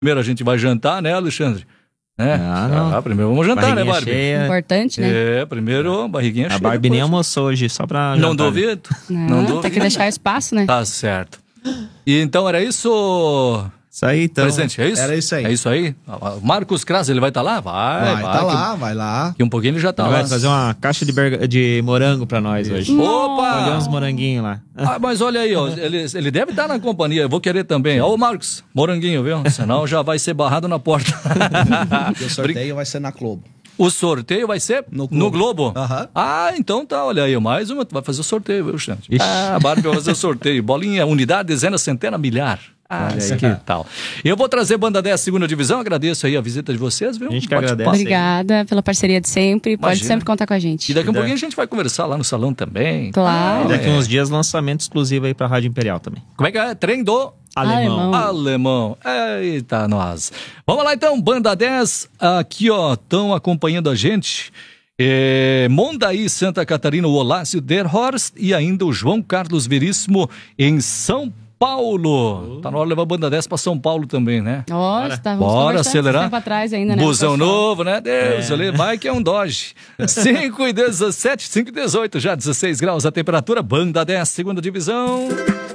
Primeiro a gente vai jantar, né, Alexandre? Primeiro vamos jantar, barriguinha, né, Barbie? cheia. Importante, né? Primeiro barriguinha cheia. A Barbie nem almoçou hoje, só pra Não jantar. duvido. Não, duvido. tem que deixar espaço, né? Tá certo. E então era isso, Isso aí, então. presidente, é isso? Era isso aí. É isso aí? O Marcos Kras, ele vai estar lá? Vai Tá lá, vai lá. Daqui um pouquinho ele já tá Ele lá. vai trazer uma caixa de morango pra nós hoje. Opa! Olha uns moranguinhos lá. Mas olha aí, ó, ele deve estar na companhia, eu vou querer também. Ó, o Marcos, moranguinho, viu? Senão já vai ser barrado na porta. E o sorteio vai ser na Globo. O sorteio vai ser no Globo? Aham. Então tá, olha aí, mais uma, tu vai fazer o sorteio, viu, gente? A Barbie vai fazer o sorteio. Bolinha, unidade, dezena, centena, milhar. Que tal? Eu vou trazer Banda 10 segunda divisão, agradeço aí a visita de vocês, viu? A gente que agradece. Obrigada pela parceria de sempre. Pode Imagina. sempre contar com a gente. E daqui a pouquinho a gente vai conversar lá no salão também. Claro. E daqui uns dias, lançamento exclusivo aí pra Rádio Imperial também. Como é que é? Trem do... Alemão. Eita, nós. Vamos lá então, Banda 10. Aqui, ó, estão acompanhando a gente. Mondaí, Santa Catarina, o Olásio Derhorst e ainda o João Carlos Veríssimo em São Paulo. Tá na hora de levar a Banda 10 pra São Paulo também, né? Bora acelerar. Tempo atrás ainda, né? Busão novo, né? Deus, ali, vai que é um Dodge. 5:17, 5:18, já 16 graus a temperatura. Banda 10, segunda divisão.